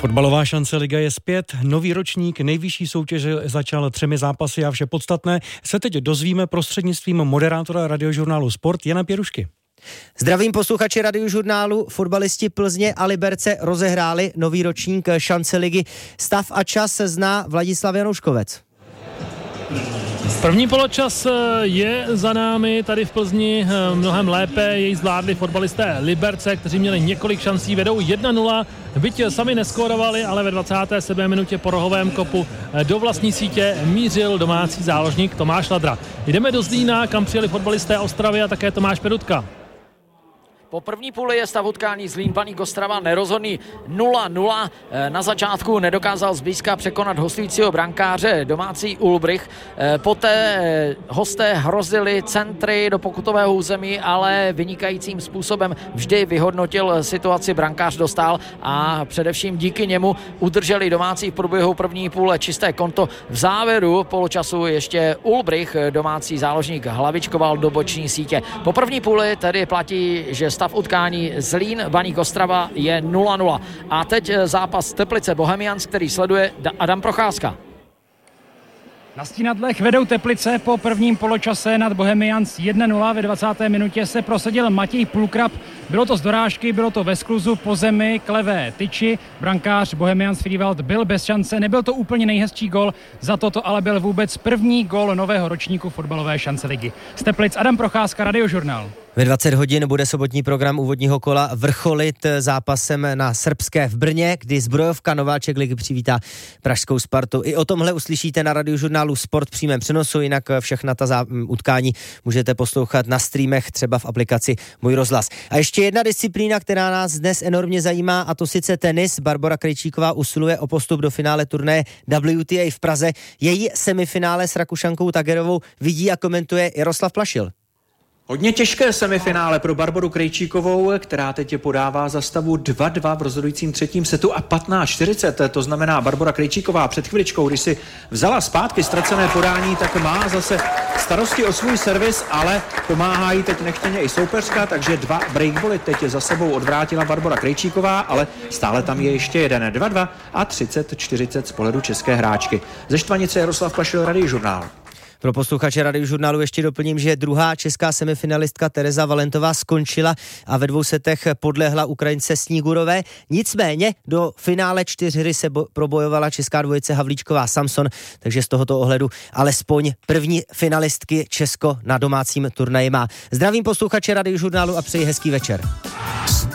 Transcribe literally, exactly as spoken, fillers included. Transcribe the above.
Fotbalová šance liga je zpět, nový ročník nejvyšší soutěže začal třemi zápasy a vše podstatné se teď dozvíme prostřednictvím moderátora radiožurnálu Sport Jana Pěrušky. Zdravím posluchači radiožurnálu. Fotbalisti Plzně a Liberce rozehráli nový ročník šance ligy. Stav a čas zná Vladislav Janouškovec. První poločas je za námi, tady v Plzni mnohem lépe jej zvládli fotbalisté Liberce, kteří měli několik šancí, vedou jedna nula, byť sami neskórovali, ale ve dvacáté sedmé minutě po rohovém kopu do vlastní sítě mířil domácí záložník Tomáš Ladra. Jdeme do Zlína, kam přijeli fotbalisté Ostravy a také Tomáš Perutka. Po první půli je stav utkání Zlín Baník Ostrava nerozhodný nula nula. Na začátku nedokázal zblízka překonat hostujícího brankáře domácí Ulbrich. Poté hosté hrozili centry do pokutového území, ale vynikajícím způsobem vždy vyhodnotil situaci brankář Dostál a především díky němu udrželi domácí v průběhu první půle čisté konto. V závěru poločasu ještě Ulbrich, domácí záložník, hlavičkoval do boční sítě. Po první půli tedy platí, že stav utkání Zlín Baník Ostrava je nula nula. A teď zápas Teplice Bohemians, který sleduje Adam Procházka. Na stínadlech vedou Teplice po prvním poločase nad Bohemians jedna nula. Ve dvacáté minutě se prosadil Matěj Pulkrab. Bylo to z dorážky, bylo to ve skluzu po zemi k levé tyči. Brankář Bohemians Friedwald byl bez šance, nebyl to úplně nejhezčí gol, za to ale byl vůbec první gol nového ročníku fotbalové šance ligy. Z Teplic Adam Procházka, Radiožurnál. Ve dvacet hodin bude sobotní program úvodního kola vrcholit zápasem na Srbské v Brně, kdy zbrojovka Nováček ligy přivítá pražskou Spartu. I o tomhle uslyšíte na radiožurnálu Sport v přímém přenosu, jinak všechna ta zá... utkání můžete poslouchat na streamech, třeba v aplikaci Můj rozhlas. A ještě jedna disciplína, která nás dnes enormně zajímá, a to sice tenis. Barbora Krejčíková usiluje o postup do finále turnaje W T A v Praze. Její semifinále s Rakušankou Tagerovou vidí a komentuje Jaroslav Plašil. Hodně těžké semifinále pro Barboru Krejčíkovou, která teď podává za stavu dva dva v rozhodujícím třetím setu a patnáct čtyřicet. To znamená, Barbora Krejčíková před chviličkou, když si vzala zpátky ztracené podání, tak má zase starosti o svůj servis, ale pomáhá jí teď nechtěně i soupeřka, takže dva breakboly teď za sebou odvrátila Barbora Krejčíková, ale stále tam je ještě jeden dva dva a třicet čtyřicet z pohledu české hráčky. Ze Štvanice Jaroslav Plašil, Radiožurnál. Pro posluchače Radiožurnálu ještě doplním, že druhá česká semifinalistka Tereza Valentová skončila a ve dvou setech podlehla Ukrajince Snígurové. Nicméně do finále čtyřhry se bo- probojovala česká dvojice Havlíčková Samson, takže z tohoto ohledu alespoň první finalistky Česko na domácím turnaji má. Zdravím posluchače Radiožurnálu a přeji hezký večer.